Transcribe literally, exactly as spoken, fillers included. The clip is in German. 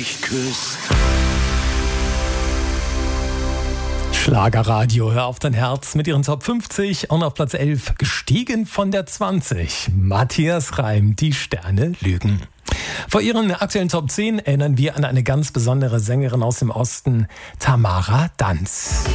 mich küsst. Schlagerradio, hör auf dein Herz mit ihren Top fünfzig und auf Platz elf gestiegen von der zwanzig. Matthias Reim, die Sterne lügen. Vor ihren aktuellen Top zehn erinnern wir an eine ganz besondere Sängerin aus dem Osten, Tamara Danz.